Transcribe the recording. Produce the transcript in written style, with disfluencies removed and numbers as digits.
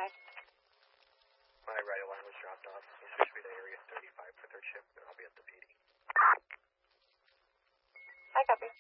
My radio line was dropped off. You switched me to area 35 for third shift, and I'll be at the PD.